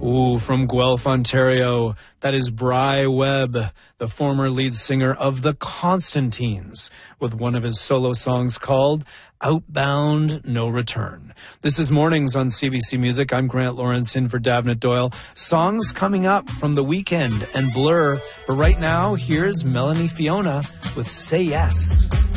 Ooh, from Guelph, Ontario, that is Bry Webb, the former lead singer of the Constantines, with one of his solo songs called Outbound No Return. This is Mornings on CBC Music. I'm Grant Lawrence in for Davnit Doyle. Songs coming up from The Weeknd and Blur. But right now, here's Melanie Fiona with Say Yes.